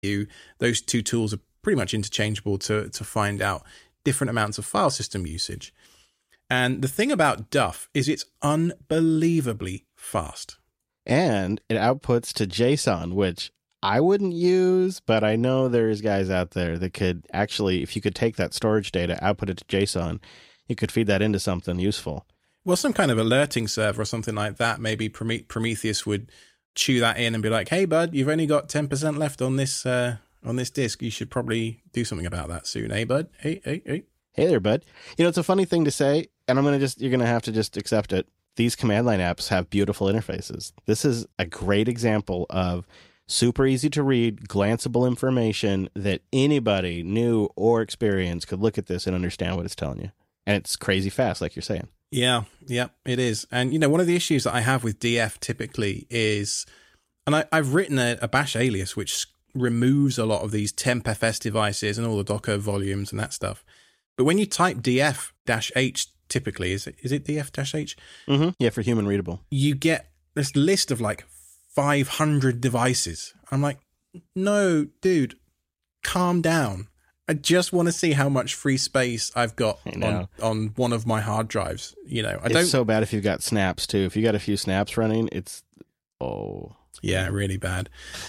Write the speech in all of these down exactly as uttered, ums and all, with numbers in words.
You, those two tools are pretty much interchangeable to, to find out different amounts of file system usage. And the thing about Duff is it's unbelievably fast. And it outputs to JSON, which I wouldn't use, but I know there's guys out there that could actually, if you could take that storage data, output it to JSON, you could feed that into something useful. Well, some kind of alerting server or something like that. Maybe Prometheus would chew that in and be like, hey, bud, you've only got ten percent left on this uh, on this disk. You should probably do something about that soon. Hey, bud. Hey, hey, hey. Hey there, bud. You know, it's a funny thing to say, and I'm going to just, you're going to have to just accept it. These command line apps have beautiful interfaces. This is a great example of super easy to read, glanceable information that anybody new or experienced could look at this and understand what it's telling you. And it's crazy fast, like you're saying. Yeah, yeah, it is. And, you know, one of the issues that I have with D F typically is, and I, I've written a, a bash alias which removes a lot of these temp F S devices and all the Docker volumes and that stuff. But when you type D F-H, typically, is it, is it D F-H? Mm-hmm. Yeah, for human readable. You get this list of like five hundred devices. I'm like, no, dude, calm down. I just want to see how much free space I've got on, on one of my hard drives. You know, I it's don't. so bad if you've got snaps too. If you got a few snaps running, it's oh yeah, really bad.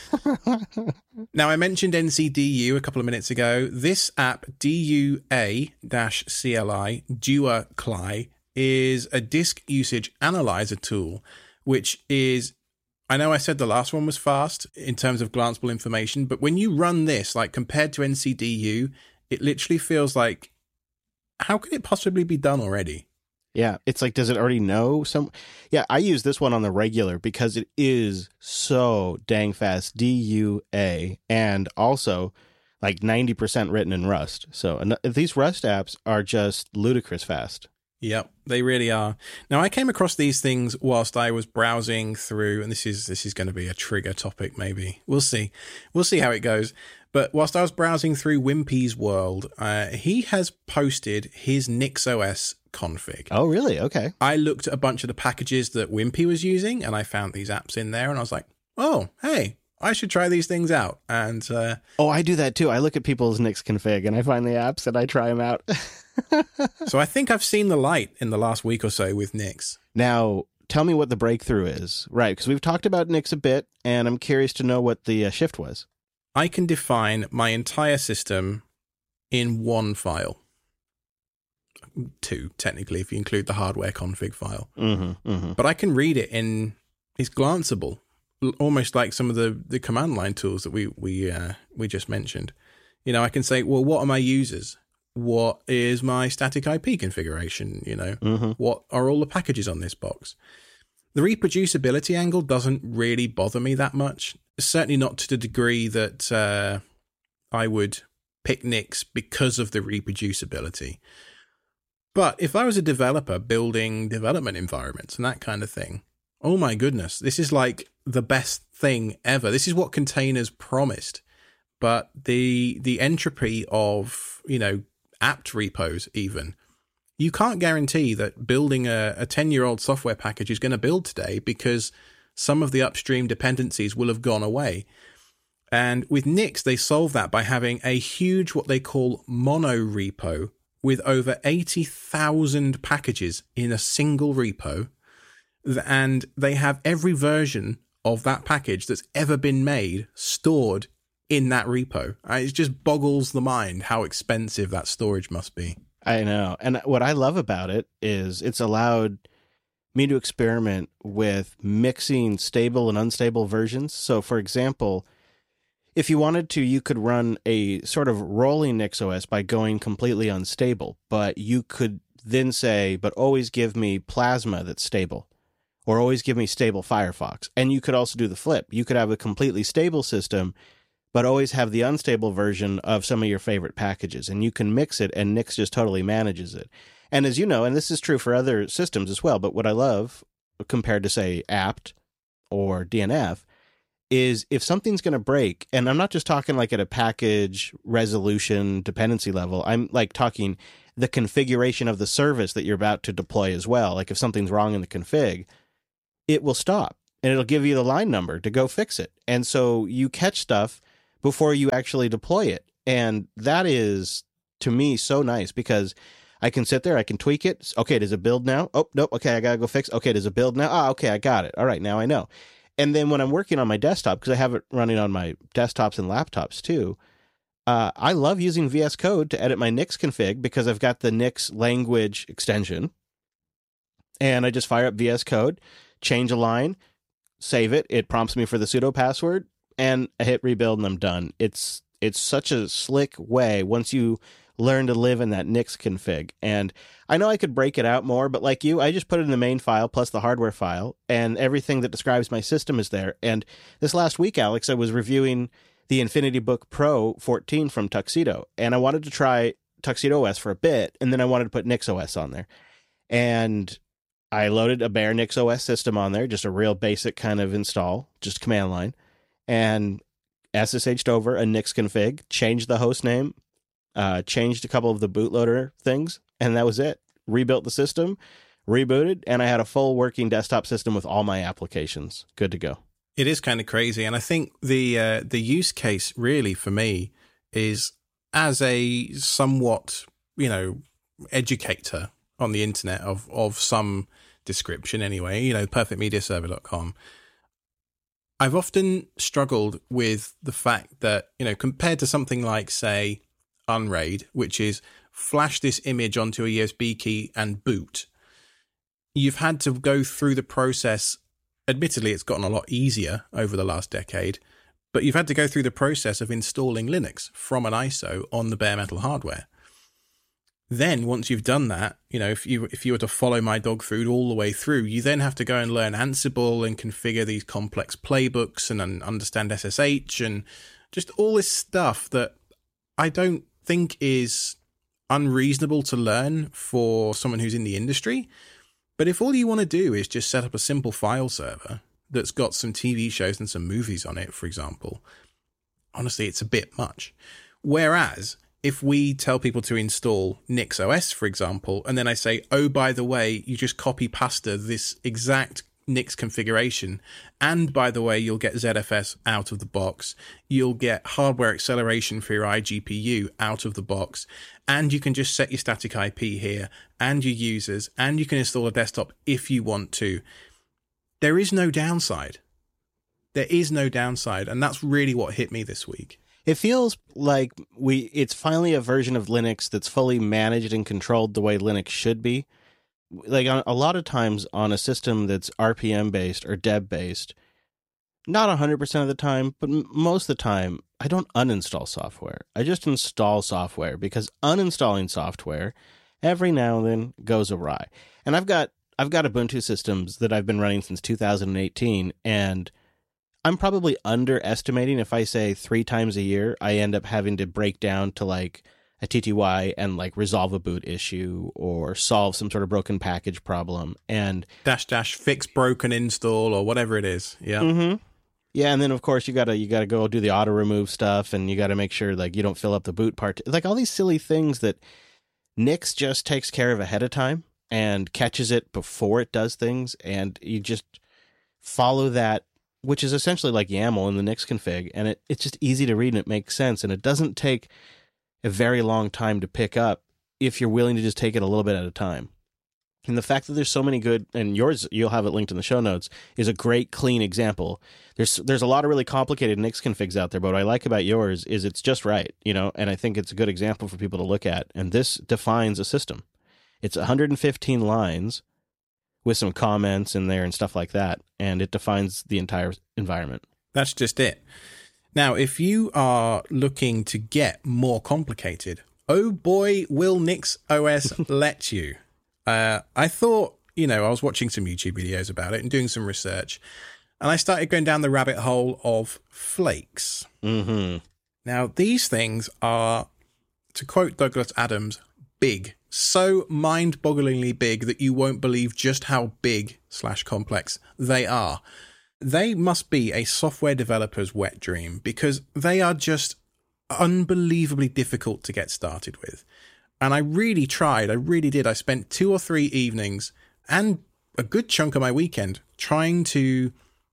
Now, I mentioned N C D U a couple of minutes ago. This app, D U A C L I, DuaCli, is a disk usage analyzer tool, which is, I know I said the last one was fast in terms of glanceable information, but when you run this, like compared to N C D U, it literally feels like, how could it possibly be done already? Yeah, it's like, does it already know some? Yeah, I use this one on the regular because it is so dang fast, D U A, and also like ninety percent written in Rust. So these Rust apps are just ludicrous fast. Yep, they really are. Now, I came across these things whilst I was browsing through, and this is this is going to be a trigger topic, maybe. We'll see. We'll see how it goes. But whilst I was browsing through Wimpy's world, uh, he has posted his NixOS config. Oh, really? Okay. I looked at a bunch of the packages that Wimpy was using, and I found these apps in there, and I was like, oh, hey, I should try these things out. And uh, oh, I do that too. I look at people's Nix config, and I find the apps, and I try them out. So I think I've seen the light in the last week or so with Nix. Now, tell me what the breakthrough is. Right, because we've talked about Nix a bit, and I'm curious to know what the uh, shift was. I can define my entire system in one file. Two, technically, if you include the hardware config file. Mm-hmm, mm-hmm. But I can read it in, it's glanceable, almost like some of the, the command line tools that we we uh, we just mentioned. You know, I can say, well, what are my users? What is my static I P configuration? You know, mm-hmm. What are all the packages on this box? The reproducibility angle doesn't really bother me that much. Certainly not to the degree that uh, I would pick Nix because of the reproducibility. But if I was a developer building development environments and that kind of thing, oh my goodness, this is like the best thing ever. This is what containers promised. But the the entropy of, you know, apt repos even, you can't guarantee that building a, a ten-year-old software package is going to build today because some of the upstream dependencies will have gone away. And with Nix, they solve that by having a huge, what they call mono repo, with over eighty thousand packages in a single repo. And they have every version of that package that's ever been made stored in that repo. It just boggles the mind how expensive that storage must be. I know. And what I love about it is it's allowed me to experiment with mixing stable and unstable versions. So, for example, if you wanted to, you could run a sort of rolling NixOS by going completely unstable, but you could then say, but always give me Plasma that's stable, or always give me stable Firefox. And you could also do the flip. You could have a completely stable system, but always have the unstable version of some of your favorite packages. And you can mix it, and Nix just totally manages it. And as you know, and this is true for other systems as well, but what I love, compared to, say, apt or D N F, is if something's going to break, and I'm not just talking like at a package resolution dependency level, I'm like talking the configuration of the service that you're about to deploy as well. Like if something's wrong in the config, it will stop, and it'll give you the line number to go fix it. And so you catch stuff before you actually deploy it. And that is, to me, so nice because I can sit there, I can tweak it. Okay, does it build now? Oh, nope. Okay, I got to go fix. Okay, does it build now? Ah, okay, I got it. All right, now I know. And then when I'm working on my desktop, because I have it running on my desktops and laptops too, uh, I love using V S Code to edit my Nix config because I've got the Nix language extension. And I just fire up V S Code, change a line, save it. It prompts me for the sudo password, and I hit rebuild and I'm done. It's it's such a slick way once you learn to live in that Nix config. And I know I could break it out more, but like you, I just put it in the main file plus the hardware file, and everything that describes my system is there. And this last week, Alex, I was reviewing the Infinity Book Pro fourteen from Tuxedo, and I wanted to try Tuxedo O S for a bit, and then I wanted to put NixOS on there. And I loaded a bare NixOS system on there, just a real basic kind of install, just command line, and S S H'd over a Nix config, changed the host name, uh, changed a couple of the bootloader things, and that was it. Rebuilt the system, rebooted, and I had a full working desktop system with all my applications. Good to go. It is kind of crazy. And I think the uh, the use case really for me is as a somewhat, you know, educator on the internet of, of some description anyway, you know, perfect media server dot com. I've often struggled with the fact that, you know, compared to something like, say, Unraid, which is flash this image onto a U S B key and boot, you've had to go through the process. Admittedly, it's gotten a lot easier over the last decade, but you've had to go through the process of installing Linux from an I S O on the bare metal hardware. Then once you've done that, you know, if you if you were to follow my dog food all the way through, you then have to go and learn Ansible and configure these complex playbooks and, and understand S S H and just all this stuff that I don't think is unreasonable to learn for someone who's in the industry. But if all you want to do is just set up a simple file server that's got some T V shows and some movies on it, for example, honestly, it's a bit much. Whereas if we tell people to install NixOS, for example, and then I say, oh, by the way, you just copy pasta this exact Nix configuration, and by the way, you'll get Z F S out of the box, you'll get hardware acceleration for your iGPU out of the box, and you can just set your static I P here, and your users, and you can install a desktop if you want to. There is no downside. There is no downside, and that's really what hit me this week. It feels like we it's finally a version of Linux that's fully managed and controlled the way Linux should be. Like a lot of times on a system that's R P M based or deb based, not one hundred percent of the time, but most of the time, I don't uninstall software. I just install software because uninstalling software every now and then goes awry. And I've got I've got Ubuntu systems that I've been running since two thousand eighteen, and I'm probably underestimating if I say three times a year I end up having to break down to like a T T Y and like resolve a boot issue or solve some sort of broken package problem and dash dash fix broken install or whatever it is. Yeah. Mm-hmm. Yeah, and then of course you gotta you gotta go do the auto remove stuff, and you gotta make sure like you don't fill up the boot part. Like all these silly things that Nix just takes care of ahead of time and catches it before it does things, and you just follow that, which is essentially like YAML in the Nix config, and it, it's just easy to read and it makes sense, and it doesn't take a very long time to pick up if you're willing to just take it a little bit at a time. And the fact that there's so many good, and yours, you'll have it linked in the show notes, is a great, clean example. There's there's a lot of really complicated Nix configs out there, but what I like about yours is it's just right, you know, and I think it's a good example for people to look at. And this defines a system. It's one hundred fifteen lines with some comments in there and stuff like that, and it defines the entire environment. That's just it. Now, if you are looking to get more complicated, oh boy, will NixOS let you. Uh, I thought, you know, I was watching some YouTube videos about it and doing some research, and I started going down the rabbit hole of flakes. Mm-hmm. Now, these things are, to quote Douglas Adams, big. So mind-bogglingly big that you won't believe just how big slash complex they are. They must be a software developer's wet dream because they are just unbelievably difficult to get started with. And I really tried, I really did. I spent two or three evenings and a good chunk of my weekend trying to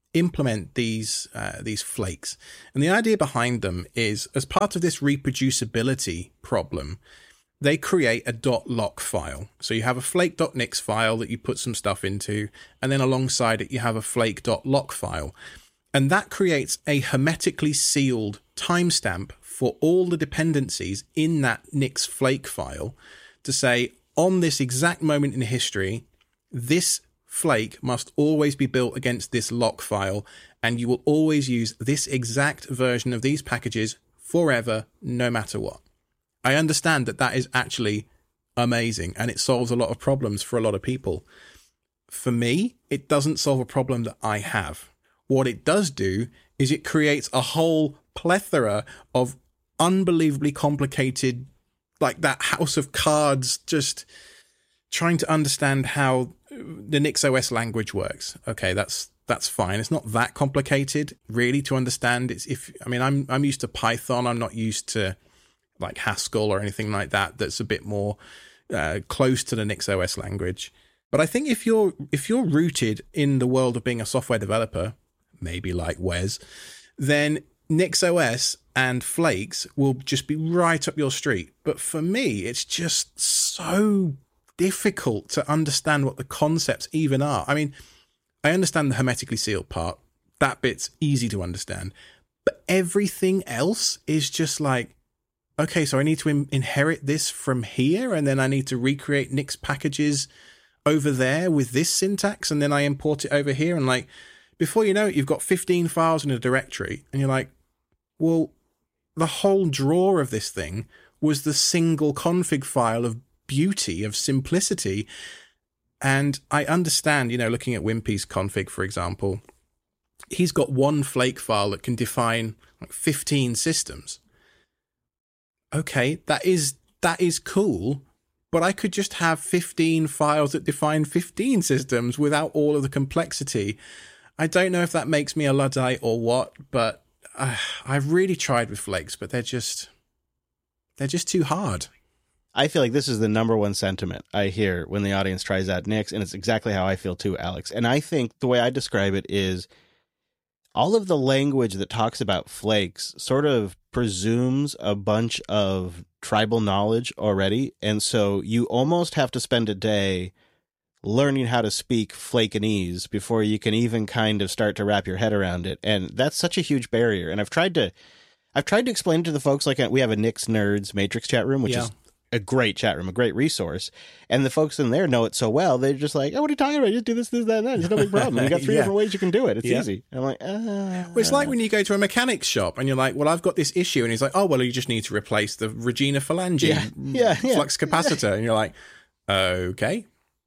implement these uh, these flakes. And the idea behind them is, as part of this reproducibility problem, they create a .lock file. So you have a flake.nix file that you put some stuff into, and then alongside it you have a flake.lock file. And that creates a hermetically sealed timestamp for all the dependencies in that Nix flake file to say, on this exact moment in history, this flake must always be built against this lock file, and you will always use this exact version of these packages forever, no matter what. I understand that that is actually amazing, and it solves a lot of problems for a lot of people. For me, it doesn't solve a problem that I have. What it does do is it creates a whole plethora of unbelievably complicated, like that house of cards, just trying to understand how the NixOS language works. Okay, that's that's fine. It's not that complicated, really, to understand. It's if I mean, I'm I'm used to Python. I'm not used to like Haskell or anything like that. That's a bit more uh, close to the NixOS language. But I think if you're if you're rooted in the world of being a software developer, maybe like Wes, then NixOS and Flakes will just be right up your street. But for me, it's just so difficult to understand what the concepts even are. I mean, I understand the hermetically sealed part. That bit's easy to understand. But everything else is just like, okay, so I need to in- inherit this from here, and then I need to recreate Nix packages over there with this syntax, and then I import it over here. And like, before you know it, you've got fifteen files in a directory, and you're like, well, the whole drawer of this thing was the single config file of beauty, of simplicity. And I understand, you know, looking at Wimpy's config, for example, he's got one flake file that can define like fifteen systems. Okay, that is that is cool, but I could just have fifteen files that define fifteen systems without all of the complexity. I don't know if that makes me a Luddite or what, but uh, I've really tried with flakes, but they're just they're just too hard. I feel like this is the number one sentiment I hear when the audience tries out Nix, and it's exactly how I feel too, Alex. And I think the way I describe it is all of the language that talks about flakes sort of presumes a bunch of tribal knowledge already, and so you almost have to spend a day learning how to speak Flakenese before you can even kind of start to wrap your head around it. And that's such a huge barrier. And I've tried to I've tried to explain it to the folks, like we have a Nix Nerds Matrix chat room, which yeah. is a great chat room, a great resource. And the folks in there know it so well, they're just like, oh, what are you talking about? Just do this, this, that, and that. It's no big problem. You got three yeah. different ways you can do it. It's yeah. easy. And I'm like, ah. Well, it's like when you go to a mechanic's shop and you're like, well, I've got this issue. And he's like, oh, well, you just need to replace the Regina Phalange yeah. Yeah, yeah. flux capacitor. And you're like, okay.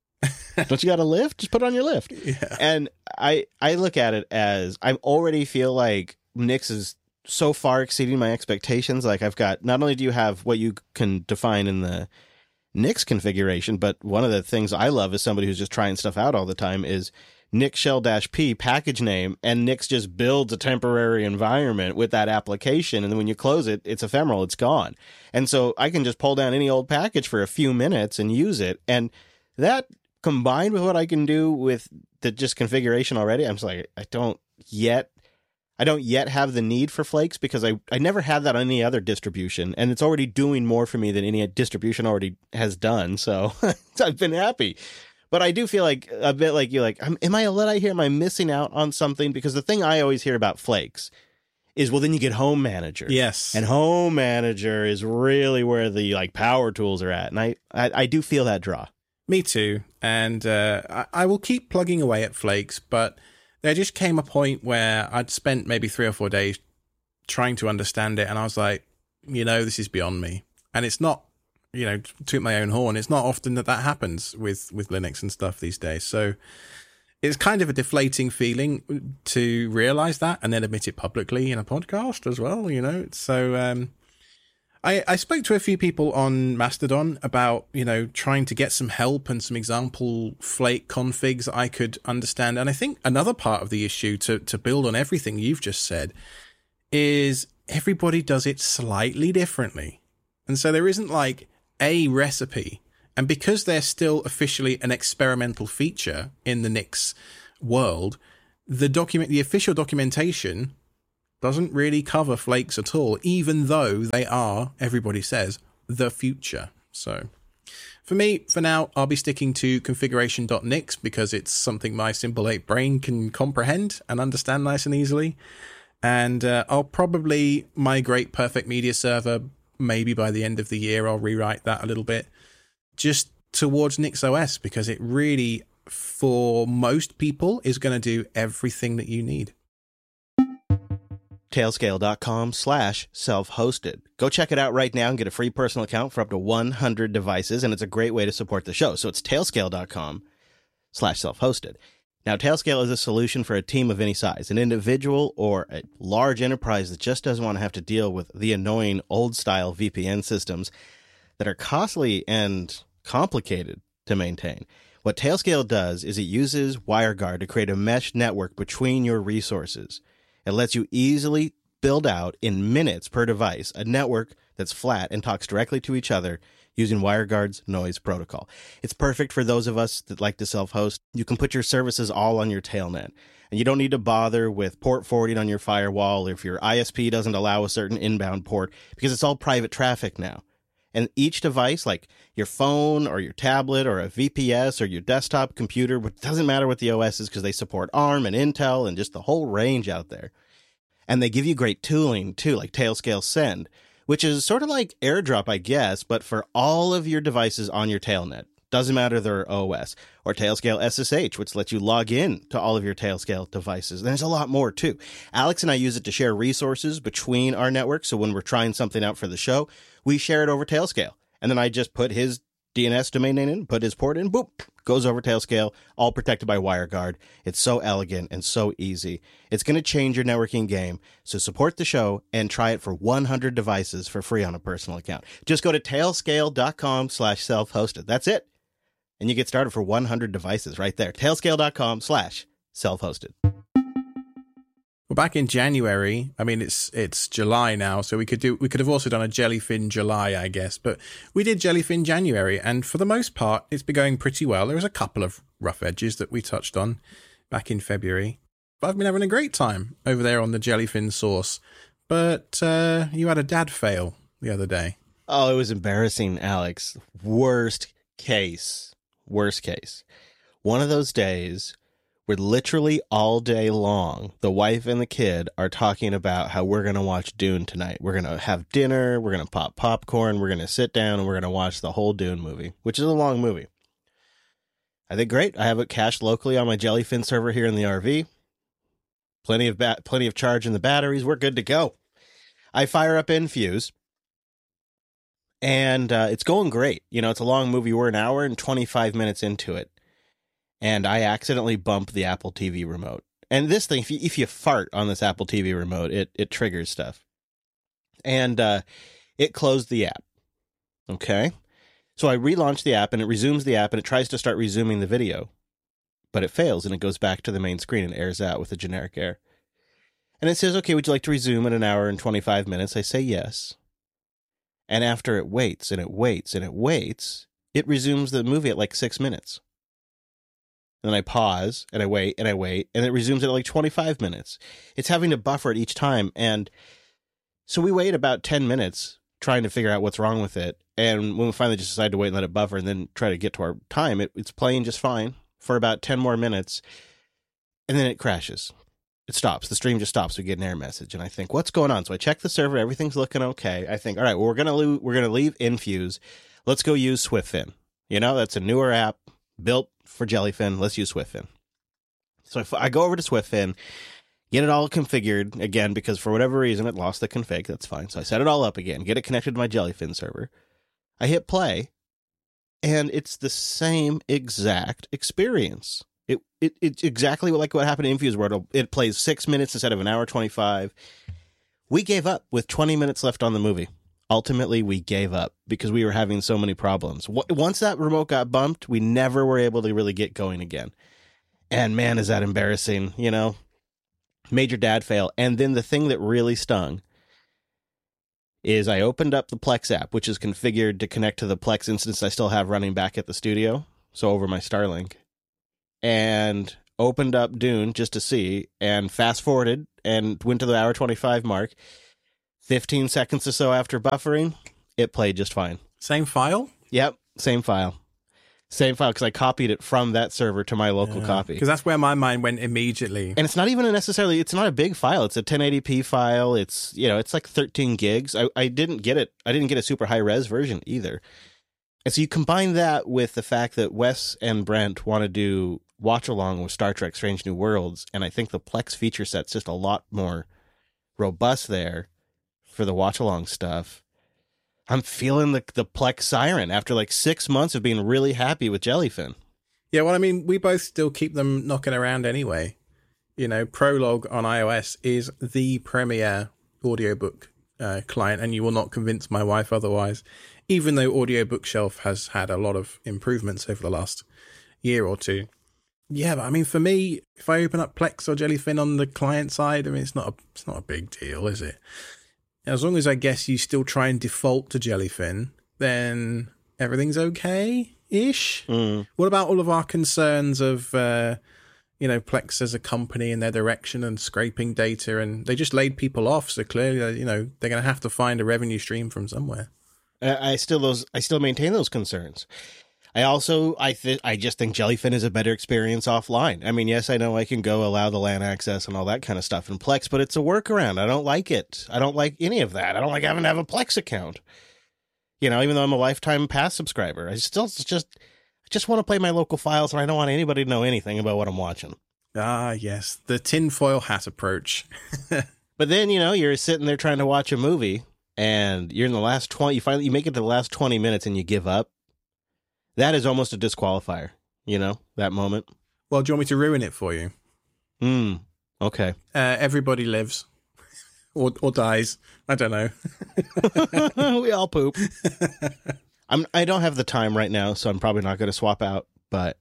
Don't you got a lift? Just put it on your lift. Yeah. And I, I look at it as I already feel like Nix is so far exceeding my expectations. Like I've got, not only do you have what you can define in the Nix configuration, but one of the things I love as somebody who's just trying stuff out all the time is Nix shell-p package name, and Nix just builds a temporary environment with that application, and then when you close it, it's ephemeral, it's gone. And so I can just pull down any old package for a few minutes and use it, and that combined with what I can do with the just configuration already, I'm just like, I don't yet I don't yet have the need for flakes because I, I never had that on any other distribution, and it's already doing more for me than any distribution already has done. So I've been happy. But I do feel like a bit like you, like, am I a Luddite here? Am I missing out on something? Because the thing I always hear about flakes is, well, then you get Home Manager. Yes. And Home Manager is really where the like power tools are at. And I, I, I do feel that draw. Me too. And uh, I, I will keep plugging away at flakes, but there just came a point where I'd spent maybe three or four days trying to understand it, and I was like, you know, this is beyond me. And it's not, you know, to toot my own horn, it's not often that that happens with, with Linux and stuff these days. So it's kind of a deflating feeling to realize that and then admit it publicly in a podcast as well, you know. So um, I, I spoke to a few people on Mastodon about, you know, trying to get some help and some example flake configs that I could understand. And I think another part of the issue, to, to build on everything you've just said, is everybody does it slightly differently. And so there isn't like a recipe. And because they're still officially an experimental feature in the Nix world, the document, the official documentation doesn't really cover flakes at all, even though they are, everybody says, the future. So for me, for now, I'll be sticking to configuration dot n i x because it's something my simple eight brain can comprehend and understand nice and easily. And uh, I'll probably migrate Perfect Media Server. Maybe by the end of the year, I'll rewrite that a little bit just towards NixOS, because it really, for most people, is going to do everything that you need. Tailscale.com slash self-hosted. Go check it out right now and get a free personal account for up to one hundred devices, and it's a great way to support the show. So it's tailscale.com slash self-hosted. Now, Tailscale is a solution for a team of any size, an individual or a large enterprise that just doesn't want to have to deal with the annoying old-style V P N systems that are costly and complicated to maintain. What Tailscale does is it uses WireGuard to create a mesh network between your resources. It lets you easily build out, in minutes per device, a network that's flat and talks directly to each other using WireGuard's noise protocol. It's perfect for those of us that like to self-host. You can put your services all on your Tailnet, and you don't need to bother with port forwarding on your firewall if your I S P doesn't allow a certain inbound port, because it's all private traffic now. And each device, like your phone or your tablet or a V P S or your desktop computer, it doesn't matter what the O S is because they support ARM and Intel and just the whole range out there. And they give you great tooling too, like Tailscale Send, which is sort of like AirDrop, I guess, but for all of your devices on your Tailnet. Doesn't matter their O S. Or Tailscale S S H, which lets you log in to all of your Tailscale devices. There's a lot more too. Alex and I use it to share resources between our networks. So when we're trying something out for the show, we share it over Tailscale. And then I just put his D N S domain name in, put his port in, boop, goes over Tailscale, all protected by WireGuard. It's so elegant and so easy. It's going to change your networking game. So support the show and try it for one hundred devices for free on a personal account. Just go to tailscale.com slash self-hosted. That's it. And you get started for one hundred devices right there. Tailscale.com slash self-hosted. Well, back in January, I mean, it's it's July now, so we could do we could have also done a Jellyfin July, I guess, but we did Jellyfin January, and for the most part, it's been going pretty well. There was a couple of rough edges that we touched on back in February, but I've been having a great time over there on the Jellyfin source. But uh, you had a dad fail the other day. Oh, it was embarrassing, Alex. Worst case. Worst case. One of those days where literally all day long, the wife and the kid are talking about how we're going to watch Dune tonight. We're going to have dinner, we're going to pop popcorn, we're going to sit down, and we're going to watch the whole Dune movie, which is a long movie. I think great. I have it cached locally on my Jellyfin server here in the R V. Plenty of ba- plenty of charge in the batteries. We're good to go. I fire up Infuse, and uh, it's going great. You know, it's a long movie. We're an hour and twenty-five minutes into it. And I accidentally bumped the Apple T V remote. And this thing, if you, if you fart on this Apple T V remote, it, it triggers stuff. And uh, it closed the app. Okay? So I relaunched the app, and it resumes the app, and it tries to start resuming the video. But it fails, and it goes back to the main screen and airs out with a generic error. And it says, okay, would you like to resume in an hour and twenty-five minutes? I say yes. And after it waits, and it waits, and it waits, it resumes the movie at like six minutes. And then I pause, and I wait, and I wait, and it resumes at like twenty-five minutes. It's having to buffer it each time. And so we wait about ten minutes trying to figure out what's wrong with it. And when we finally just decide to wait and let it buffer and then try to get to our time, it, it's playing just fine for about ten more minutes. And then it crashes. It stops. The stream just stops. We get an error message. And I think, what's going on? So I check the server. Everything's looking okay. I think, all right, well, we're going to lo- we're going to leave Infuse. Let's go use SwiftFin. You know, that's a newer app built for Jellyfin. Let's use SwiftFin. So if I go over to SwiftFin, get it all configured again, because for whatever reason it lost the config. That's fine. So I set it all up again, get it connected to my Jellyfin server. I hit play, and it's the same exact experience. It it it's exactly like what happened in Infuse, where it, it plays six minutes instead of an hour twenty-five. We gave up with twenty minutes left on the movie. Ultimately, we gave up because we were having so many problems. Once that remote got bumped, we never were able to really get going again. And man, is that embarrassing, you know? Major dad fail. And then the thing that really stung is I opened up the Plex app, which is configured to connect to the Plex instance I still have running back at the studio, so over my Starlink, and opened up Dune just to see, and fast forwarded and went to the hour twenty-five mark. fifteen seconds or so after buffering, it played just fine. Same file? Yep, same file. Same file, because I copied it from that server to my local yeah, copy. Because that's where my mind went immediately. And it's not even a necessarily, it's not a big file. It's a ten eighty p file. It's, you know, it's like thirteen gigs. I, I didn't get it. I didn't get a super high res version either. And so you combine that with the fact that Wes and Brent want to do watch along with Star Trek Strange New Worlds. And I think the Plex feature set's just a lot more robust there for the watch along stuff. I'm feeling the the Plex siren after like six months of being really happy with Jellyfin. Yeah, well, I mean, we both still keep them knocking around anyway. You know, Prologue on iOS is the premier audiobook uh, client, and you will not convince my wife otherwise, even though Audio Bookshelf has had a lot of improvements over the last year or two. Yeah, but I mean, for me, if I open up Plex or Jellyfin on the client side, I mean, it's not a, it's not a big deal, is it? As long as I guess you still try and default to Jellyfin, then everything's okay-ish. Mm. What about all of our concerns of, uh, you know, Plex as a company and their direction and scraping data? And they just laid people off, so clearly, uh, you know, they're going to have to find a revenue stream from somewhere. I still those I still maintain those concerns. I also I th- I just think Jellyfin is a better experience offline. I mean, yes, I know I can go allow the LAN access and all that kind of stuff in Plex, but it's a workaround. I don't like it. I don't like any of that. I don't like having to have a Plex account. You know, even though I'm a lifetime pass subscriber, I still just I just want to play my local files, and I don't want anybody to know anything about what I'm watching. Ah, yes, the tinfoil hat approach. But then, you know, you're sitting there trying to watch a movie, and you're in the last twenty. You finally you make it to the last twenty minutes, and you give up. That is almost a disqualifier, you know, that moment. Well, do you want me to ruin it for you? Hmm. Okay. Uh, everybody lives. Or or dies. I don't know. We all poop. I'm, I don't have the time right now, so I'm probably not going to swap out. But,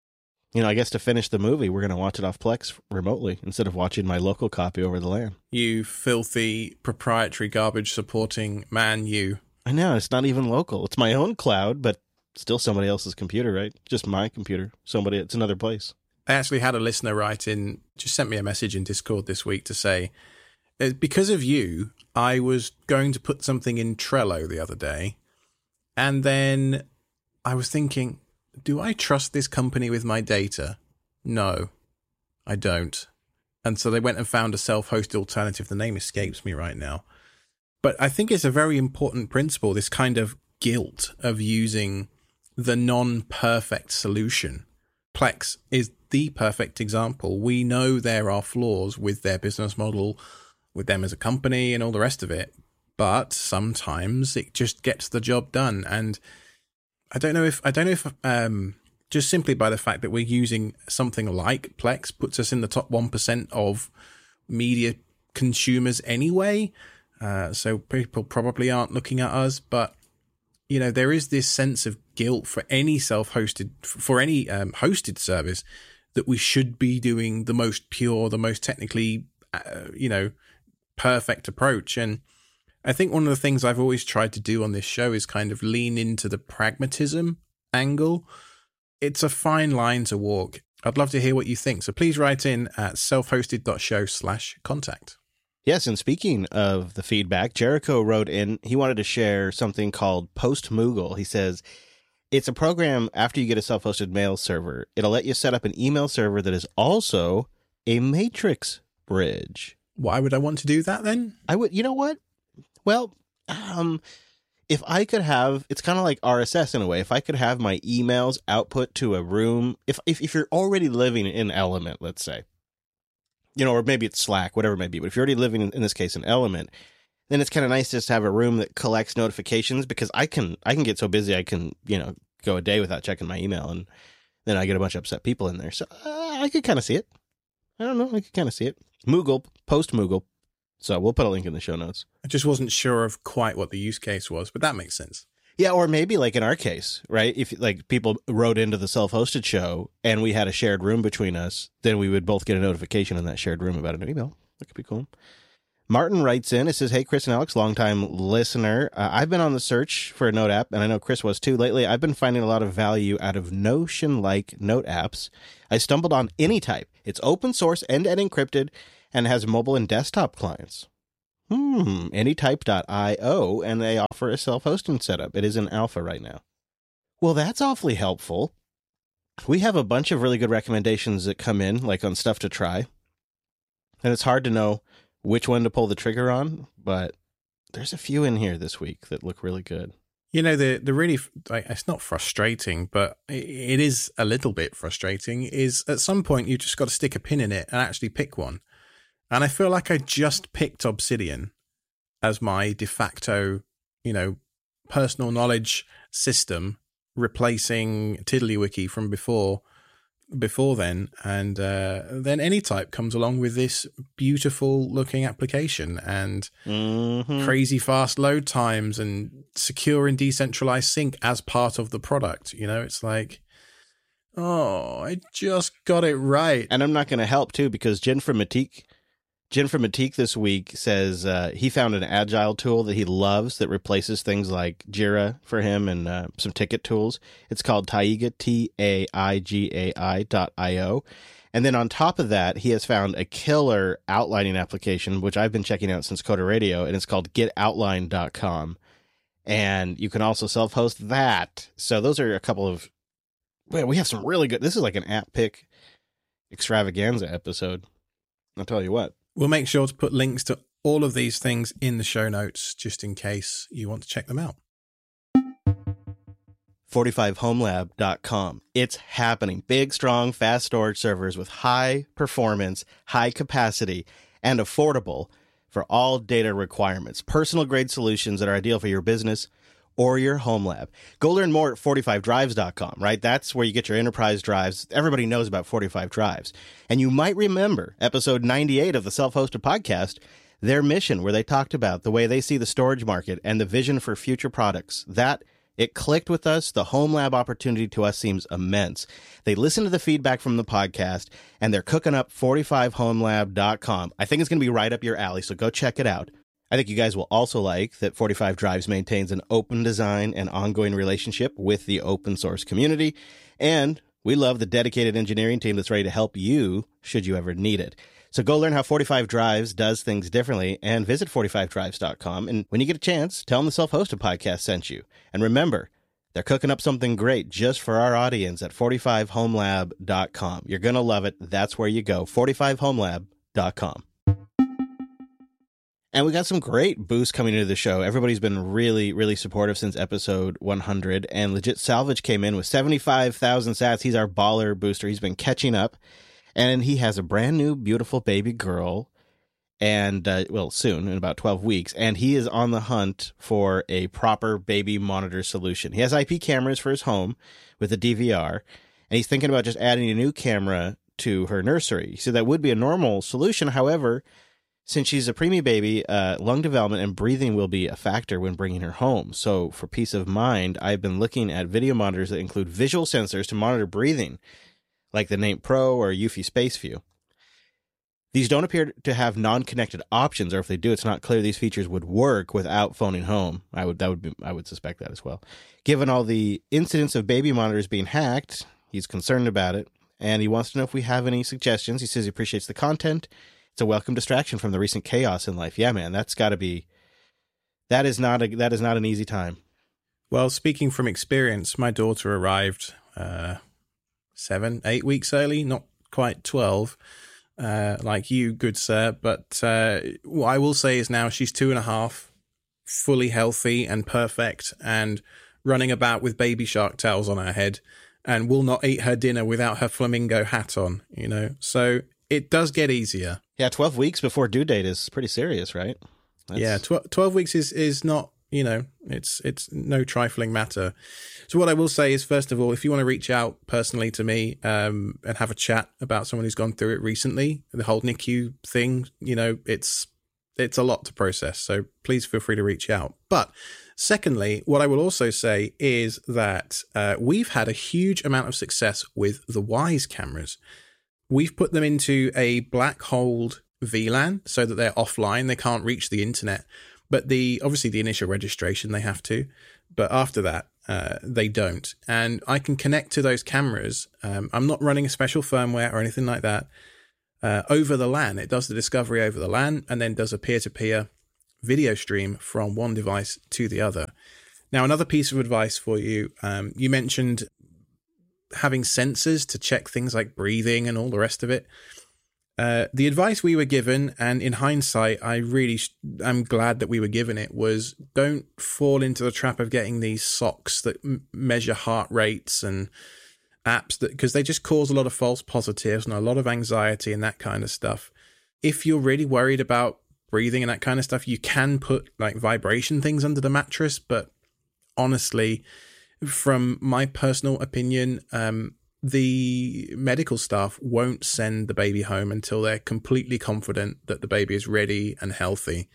you know, I guess to finish the movie, we're going to watch it off Plex remotely instead of watching my local copy over the LAN. You filthy, proprietary, garbage-supporting man, you. I know, it's not even local. It's my own cloud, but still somebody else's computer, right? Just my computer. Somebody, it's another place. I actually had a listener write in, just sent me a message in Discord this week to say, because of you, I was going to put something in Trello the other day, and then I was thinking, do I trust this company with my data? No, I don't. And so they went and found a self-hosted alternative. The name escapes me right now. But I think it's a very important principle, this kind of guilt of using the non-perfect solution. Plex is the perfect example. We know there are flaws with their business model, with them as a company and all the rest of it, but sometimes it just gets the job done. And I don't know if, I don't know if, um, just simply by the fact that we're using something like Plex puts us in the top one percent of media consumers anyway. Uh, so people probably aren't looking at us, but you know, there is this sense of guilt for any self-hosted, for any um, hosted service, that we should be doing the most pure, the most technically, uh, you know, perfect approach. And I think one of the things I've always tried to do on this show is kind of lean into the pragmatism angle. It's a fine line to walk. I'd love to hear what you think. So please write in at selfhosted.show slash contact. Yes, and speaking of the feedback, Jericho wrote in, he wanted to share something called PostMoogle. He says, it's a program after you get a self-hosted mail server. It'll let you set up an email server that is also a matrix bridge. Why would I want to do that then? I would, you know what? Well, um, if I could have, it's kind of like R S S in a way. If I could have my emails output to a room, if, if, if you're already living in Element, let's say, you know, or maybe it's Slack, whatever it may be. But if you're already living, in, in this case, in Element, then it's kind of nice just to have a room that collects notifications, because I can I can get so busy I can, you know, go a day without checking my email, and then I get a bunch of upset people in there. So uh, I could kind of see it. I don't know. I could kind of see it. Moogle, PostMoogle. So we'll put a link in the show notes. I just wasn't sure of quite what the use case was, but that makes sense. Yeah, or maybe like in our case, right? If like people wrote into the self-hosted show and we had a shared room between us, then we would both get a notification in that shared room about an email. That could be cool. Martin writes in, it says, hey, Chris and Alex, longtime listener. Uh, I've been on the search for a note app, and I know Chris was too. Lately, I've been finding a lot of value out of Notion-like note apps. I stumbled on AnyType. It's open source, end-to-end encrypted, and has mobile and desktop clients. Hmm, anytype dot io, and they offer a self-hosting setup. It is in alpha right now. Well, that's awfully helpful. We have a bunch of really good recommendations that come in, like on stuff to try. And it's hard to know which one to pull the trigger on, but there's a few in here this week that look really good. You know, the the really, like, it's not frustrating, but it is a little bit frustrating, is at some point you just got to stick a pin in it and actually pick one. And I feel like I just picked Obsidian as my de facto, you know, personal knowledge system, replacing TiddlyWiki from before before then, and uh, then AnyType comes along with this beautiful looking application and mm-hmm. crazy fast load times and secure and decentralized sync as part of the product. You know, it's like, oh, I just got it right. And I'm not going to help too, because Jen from Matique Jen from Matique this week says uh, he found an agile tool that he loves that replaces things like Jira for him and uh, some ticket tools. It's called Taiga, T A I G A I dot I O. And then on top of that, he has found a killer outlining application, which I've been checking out since Coder Radio, and it's called get outline dot com. And you can also self-host that. So those are a couple of, well, we have some really good, this is like an app pick extravaganza episode. I'll tell you what. We'll make sure to put links to all of these things in the show notes, just in case you want to check them out. forty-five home lab dot com. It's happening. Big, strong, fast storage servers with high performance, high capacity, and affordable for all data requirements. Personal grade solutions that are ideal for your business or your home lab. Go learn more at forty-five drives dot com, right? That's where you get your enterprise drives. Everybody knows about forty-five drives. And you might remember episode ninety-eight of the Self-Hosted Podcast, their mission, where they talked about the way they see the storage market and the vision for future products. That, it clicked with us. The home lab opportunity to us seems immense. They listened to the feedback from the podcast, and they're cooking up forty-five home lab dot com. I think it's going to be right up your alley, so go check it out. I think you guys will also like that forty-five Drives maintains an open design and ongoing relationship with the open source community. And we love the dedicated engineering team that's ready to help you should you ever need it. So go learn how forty-five Drives does things differently and visit forty-five drives dot com. And when you get a chance, tell them the Self-Hosted Podcast sent you. And remember, they're cooking up something great just for our audience at forty-five home lab dot com. You're going to love it. That's where you go, forty-five home lab dot com. And we got some great boosts coming into the show. Everybody's been really, really supportive since episode one hundred. And Legit Salvage came in with seventy-five thousand sats. He's our baller booster. He's been catching up. And he has a brand new, beautiful baby girl. And, uh, well, soon, in about twelve weeks. And he is on the hunt for a proper baby monitor solution. He has I P cameras for his home with a D V R. And he's thinking about just adding a new camera to her nursery. So that would be a normal solution. However, since she's a preemie baby, uh, lung development and breathing will be a factor when bringing her home. So for peace of mind, I've been looking at video monitors that include visual sensors to monitor breathing, like the Nape Pro or Eufy SpaceView. These don't appear to have non-connected options, or if they do, it's not clear these features would work without phoning home. I would that would be I would suspect that as well. Given all the incidents of baby monitors being hacked, he's concerned about it, and he wants to know if we have any suggestions. He says he appreciates the content. It's a welcome distraction from the recent chaos in life. Yeah, man, that's got to be, that is not a, that is not an easy time. Well, speaking from experience, my daughter arrived uh, seven, eight weeks early, not quite twelve, uh, like you, good sir. But uh, what I will say is now she's two and a half, fully healthy and perfect, and running about with baby shark tails on her head, and will not eat her dinner without her flamingo hat on, you know. So it does get easier. Yeah, twelve weeks before due date is pretty serious, right? That's... Yeah, tw- twelve weeks is, is not, you know, it's it's no trifling matter. So what I will say is, first of all, if you want to reach out personally to me um, and have a chat about someone who's gone through it recently, the whole N I C U thing, you know, it's it's a lot to process. So please feel free to reach out. But secondly, what I will also say is that uh, we've had a huge amount of success with the Wyze cameras. We've put them into a black hole V LAN so that they're offline. They can't reach the internet. But the obviously the initial registration they have to, but after that uh, they don't. And I can connect to those cameras. Um, I'm not running a special firmware or anything like that. Uh, over the LAN, it does the discovery over the LAN and then does a peer-to-peer video stream from one device to the other. Now, another piece of advice for you. Um, you mentioned having sensors to check things like breathing and all the rest of it. Uh, the advice we were given, and in hindsight, I really am glad that we were given it, was don't fall into the trap of getting these socks that m- measure heart rates and apps, that because they just cause a lot of false positives and a lot of anxiety and that kind of stuff. If you're really worried about breathing and that kind of stuff, you can put like vibration things under the mattress. But honestly, from my personal opinion, um, the medical staff won't send the baby home until they're completely confident that the baby is ready and healthy.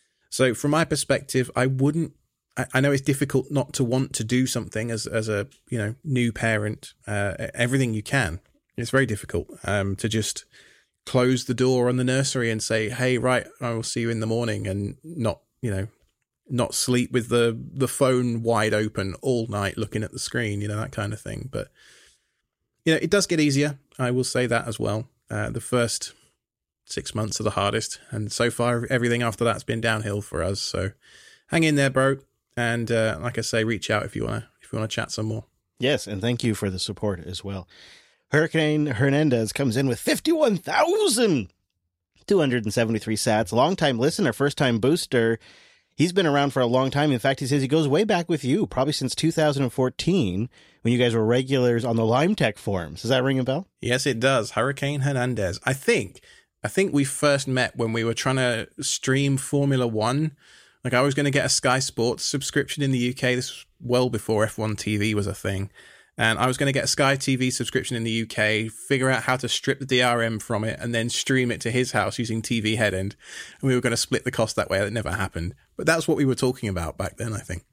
So from my perspective, I wouldn't, I, I know it's difficult not to want to do something as, as a, you know, new parent, uh, everything you can. It's very difficult um, to just close the door on the nursery and say, hey, right, I will see you in the morning, and not, you know, not sleep with the, the phone wide open all night looking at the screen, you know, that kind of thing. But you know, it does get easier. I will say that as well. Uh, the first six months are the hardest, and so far everything after that's been downhill for us. So, hang in there, bro. And uh, like I say, reach out if you wanna if you wanna chat some more. Yes, and thank you for the support as well. Hurricane Hernandez comes in with fifty-one thousand two hundred seventy-three sats. Longtime listener, first time booster. He's been around for a long time. In fact, he says he goes way back with you, probably since two thousand fourteen, when you guys were regulars on the Lime Tech forums. Does that ring a bell? Yes, it does. Hurricane Hernandez. I think, I think we first met when we were trying to stream Formula One. Like, I was going to get a Sky Sports subscription in the U K. This was well before F one T V was a thing. And I was going to get a Sky T V subscription in the U K, figure out how to strip the D R M from it, and then stream it to his house using T V Headend. And we were going to split the cost that way. That never happened. But that's what we were talking about back then, I think.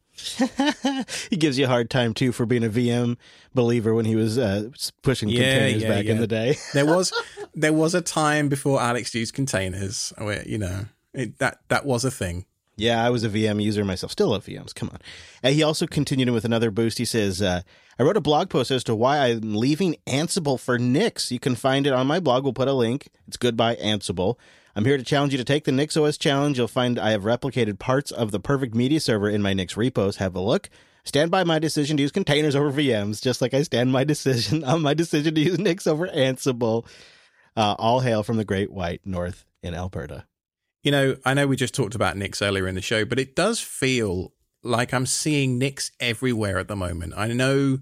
He gives you a hard time, too, for being a V M believer when he was uh, pushing yeah, containers yeah, back yeah. in the day. there was there was a time before Alex used containers where, you know, it, that, that was a thing. Yeah, I was a V M user myself. Still love V Ms. Come on. And he also continued with another boost. He says, uh, I wrote a blog post as to why I'm leaving Ansible for Nix. You can find it on my blog. We'll put a link. It's Goodbye Ansible. I'm here to challenge you to take the NixOS challenge. You'll find I have replicated parts of the perfect media server in my Nix repos. Have a look. Stand by my decision to use containers over V Ms, just like I stand my decision on my decision to use Nix over Ansible. Uh, all hail from the Great White North in Alberta. You know, I know we just talked about Nix earlier in the show, but it does feel like I'm seeing Nix everywhere at the moment. I know,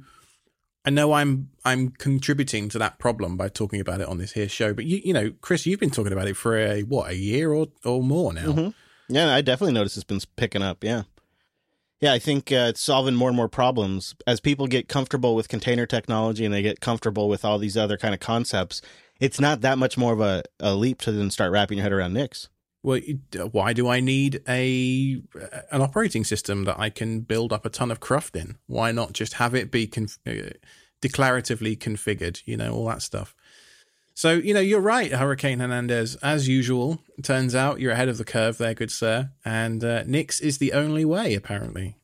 I know, I'm I'm contributing to that problem by talking about it on this here show. But you, you know, Chris, you've been talking about it for a what a year or or more now. Mm-hmm. Yeah, I definitely noticed it's been picking up. Yeah, yeah, I think uh, it's solving more and more problems as people get comfortable with container technology and they get comfortable with all these other kind of concepts. It's not that much more of a, a leap to then start wrapping your head around Nix. Well, why do I need a an operating system that I can build up a ton of cruft in? Why not just have it be conf- uh, declaratively configured, you know, all that stuff. So, you know, you're right, Hurricane Hernandez. As usual, it turns out you're ahead of the curve there, good sir. And uh, Nix is the only way, apparently.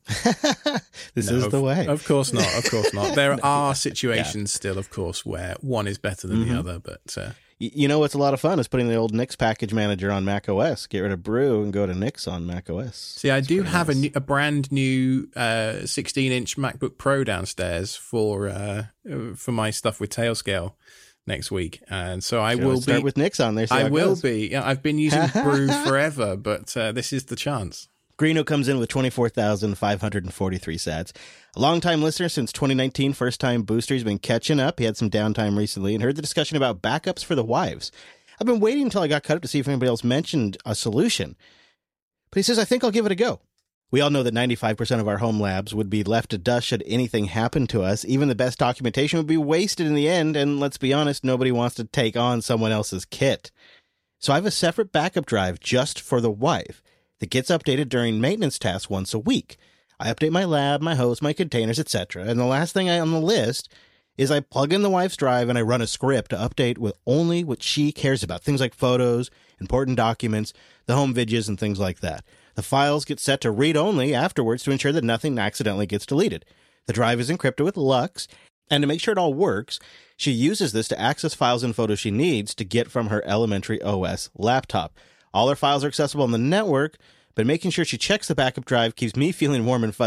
This no, is of, the way. Of course not, of course not. There are situations yeah. still, of course, where one is better than mm-hmm. the other, but... Uh, You know what's a lot of fun is putting the old Nix package manager on Mac O S. Get rid of Brew and go to Nix on Mac O S. See, I do have nice. a, new, a brand new uh, sixteen-inch MacBook Pro downstairs for uh, for my stuff with Tailscale next week, and so I Should will I start be with Nix on there. I will goes. be. Yeah, I've been using Brew forever, but uh, this is the chance. Greeno comes in with twenty-four thousand five hundred forty-three sats. A long-time listener since twenty nineteen, first-time booster. He's been catching up. He had some downtime recently and heard the discussion about backups for the wives. I've been waiting until I got cut up to see if anybody else mentioned a solution. But he says, I think I'll give it a go. We all know that ninety-five percent of our home labs would be left to dust should anything happen to us. Even the best documentation would be wasted in the end, and let's be honest, nobody wants to take on someone else's kit. So I have a separate backup drive just for the wife that gets updated during maintenance tasks once a week. I update my lab, my host, my containers, et cetera. And the last thing I, on the list is I plug in the wife's drive and I run a script to update with only what she cares about, things like photos, important documents, the home vidges, and things like that. The files get set to read-only afterwards to ensure that nothing accidentally gets deleted. The drive is encrypted with LUKS, and to make sure it all works, she uses this to access files and photos she needs to get from her elementary O S laptop. All her files are accessible on the network, but making sure she checks the backup drive keeps me feeling warm and fuzzy